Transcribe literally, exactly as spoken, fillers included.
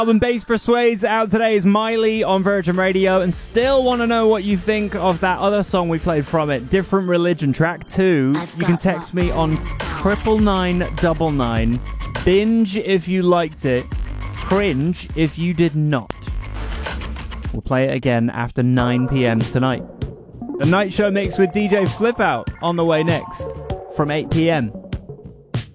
Album Bass Persuades out today is Miley on Virgin Radio, and still want to know what you think of that other song we played from it, Different Religion, track two. You can text me on triple nine double nine. Binge if you liked it, cringe if you did not. We'll play it again after nine p.m. tonight. The Night Show mix with D J Flip Out on the way next from eight p.m.